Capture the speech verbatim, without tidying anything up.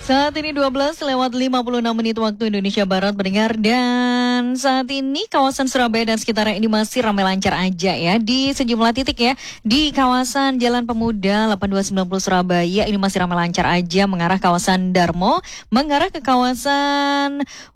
Saat ini dua belas lewat lima puluh enam menit waktu Indonesia Barat pendengar, dan saat ini kawasan Surabaya dan sekitarnya ini masih ramai lancar aja ya di sejumlah titik ya. Di kawasan Jalan Pemuda delapan dua sembilan nol Surabaya ini masih ramai lancar aja mengarah kawasan Darmo, mengarah ke kawasan